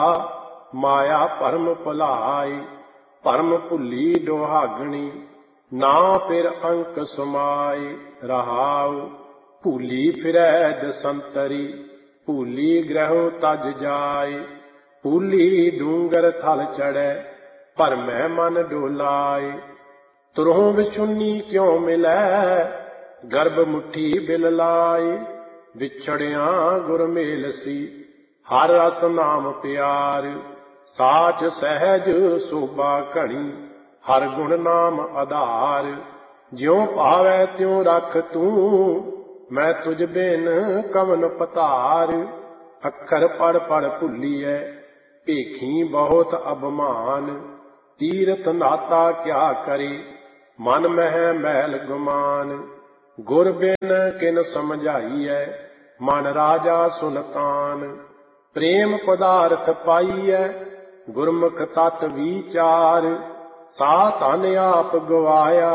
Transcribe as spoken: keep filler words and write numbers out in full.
ਮਾਇਆ ਭਰਮ ਭੁਲਾਈ, ਭਰਮ ਭੁੱਲੀ ਡੋਹਾਗਣੀ, ਨਾ ਫਿਰ ਅੰਕ ਸਮਾਈ। ਰਹਾਉ ਭੂਲੀ ਫਿਰੈ ਦਸੰਤਰੀ, ਭੂਲੀ ਗ੍ਰਹਿ ਤਜ ਜਾਏ। ਭੂਲੀ ਡੂੰਗਰ ਥਲ ਚੜੈ, ਭਰਮੈ ਮਨ ਡੋਲਾਏ। ਤੁਰਹੁ ਵਿਛੁੰਨੀ ਕਿਉ ਮਿਲੈ, ਗਰਭ ਮੁੱਠੀ ਬਿਲ ਲਾਏ। ਵਿਛੜਿਆ ਗੁਰ ਮੇਲ ਸੀ, ਹਰ ਰਸ ਨਾਮ ਪਿਆਰ। ਸਾਚ ਸਹਿਜ ਸੋਭਾ ਘਣੀ, ਹਰ ਗੁਣ ਨਾਮ ਆਧਾਰ। ਜਿਉ ਭਾਵੈ ਤਿਉ ਰਖ ਤੂੰ, ਮੈਂ ਤੁਝ ਬਿਨ ਕਵਨ ਪਤਾਰ। ਅੱਖਰ ਪੜ ਪੜ ਭੁੱਲੀਐ, ਭੇਖੀ ਬਹੁਤ ਅਭਮਾਨ। ਤੀਰਥ ਨਾਤਾ ਕਿਆ ਕਰੇ, ਮਨ ਮਹਿ ਮੈਲ ਗੁਮਾਨ। ਗੁਰ ਬਿਨ ਕਿਨ ਸਮਝਾਈਐ, ਮਨ ਰਾਜਾ ਸੁਲਤਾਨ। ਪ੍ਰੇਮ ਪਦਾਰਥ ਪਾਈਐ, ਗੁਰਮੁਖ ਤਤ ਵੀਚਾਰ। ਸਾ ਧਨ ਆਪ ਗਵਾਇਆ,